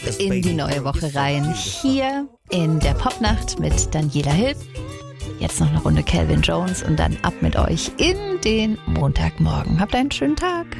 in die neue Woche rein. Hier in der Popnacht mit Daniela Hill. Jetzt noch eine Runde Calvin Jones und dann ab mit euch in den Montagmorgen. Habt einen schönen Tag.